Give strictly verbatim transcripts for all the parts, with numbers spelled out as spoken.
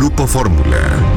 Grupo Fórmula.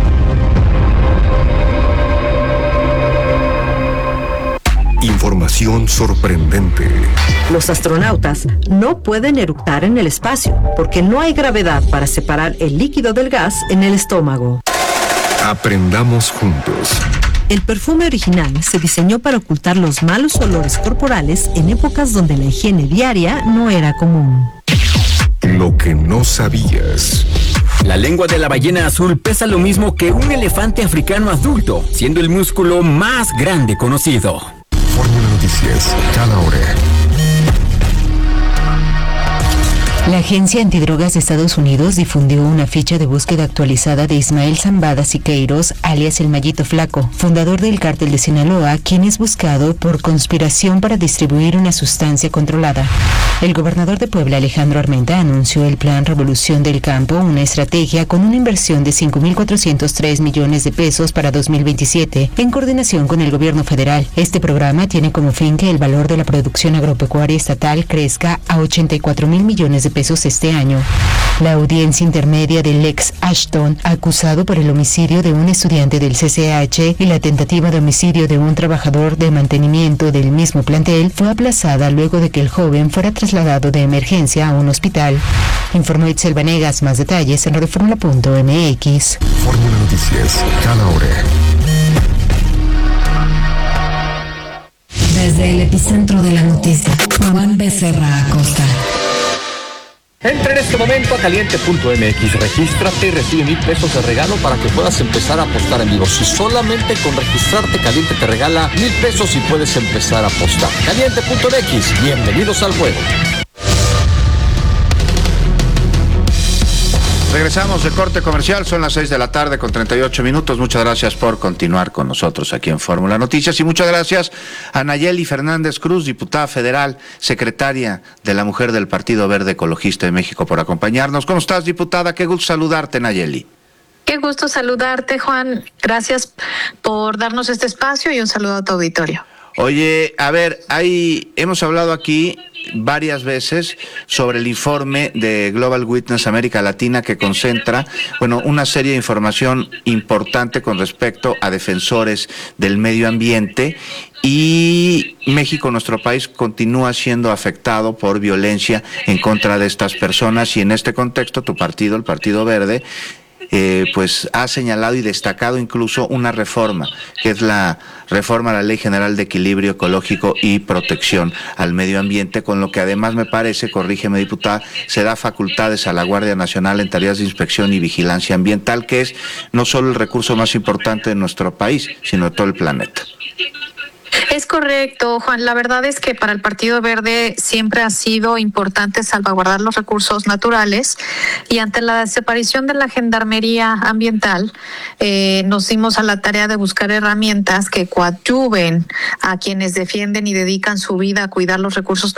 Información sorprendente. Los astronautas no pueden eructar en el espacio porque no hay gravedad para separar el líquido del gas en el estómago. Aprendamos juntos. El perfume original se diseñó para ocultar los malos olores corporales en épocas donde la higiene diaria no era común. Lo que no sabías. La lengua de la ballena azul pesa lo mismo que un elefante africano adulto, siendo el músculo más grande conocido. Fórmula Noticias, cada hora. La Agencia Antidrogas de Estados Unidos difundió una ficha de búsqueda actualizada de Ismael Zambada Siqueiros, alias El Mallito Flaco, fundador del Cártel de Sinaloa, quien es buscado por conspiración para distribuir una sustancia controlada. El gobernador de Puebla, Alejandro Armenta, anunció el Plan Revolución del Campo, una estrategia con una inversión de cinco mil cuatrocientos tres millones de pesos para dos mil veintisiete, en coordinación con el gobierno federal. Este programa tiene como fin que el valor de la producción agropecuaria estatal crezca a ochenta y cuatro mil millones de pesos este año. La audiencia intermedia del ex Ashton, acusado por el homicidio de un estudiante del C C H y la tentativa de homicidio de un trabajador de mantenimiento del mismo plantel, fue aplazada luego de que el joven fuera trasladado de emergencia a un hospital. Informó Itzel Vanegas. Más detalles en radioformula punto m x. Fórmula Noticias, cada hora. Desde el epicentro de la noticia, Juan Becerra Acosta. Entra en este momento a caliente punto m x, regístrate y recibe mil pesos de regalo para que puedas empezar a apostar en vivo. Si solamente con registrarte Caliente te regala mil pesos y puedes empezar a apostar. caliente punto m x, bienvenidos al juego. Regresamos de corte comercial, son las seis de la tarde con treinta y ocho minutos. Muchas gracias por continuar con nosotros aquí en Fórmula Noticias y muchas gracias a Nayeli Fernández Cruz, diputada federal, secretaria de la Mujer del Partido Verde Ecologista de México, por acompañarnos. ¿Cómo estás, diputada? Qué gusto saludarte, Nayeli. Qué gusto saludarte, Juan. Gracias por darnos este espacio y un saludo a tu auditorio. Oye, a ver, hay, hemos hablado aquí varias veces sobre el informe de Global Witness América Latina que concentra, bueno, una serie de información importante con respecto a defensores del medio ambiente, y México, nuestro país, continúa siendo afectado por violencia en contra de estas personas, y en este contexto tu partido, el Partido Verde, Eh, pues ha señalado y destacado incluso una reforma, que es la reforma a la Ley General de Equilibrio Ecológico y Protección al Medio Ambiente, con lo que además me parece, corrígeme, diputada, se da facultades a la Guardia Nacional en tareas de inspección y vigilancia ambiental, que es no solo el recurso más importante de nuestro país, sino de todo el planeta. Es correcto, Juan. La verdad es que para el Partido Verde siempre ha sido importante salvaguardar los recursos naturales, y ante la desaparición de la Gendarmería Ambiental eh, nos dimos a la tarea de buscar herramientas que coadyuven a quienes defienden y dedican su vida a cuidar los recursos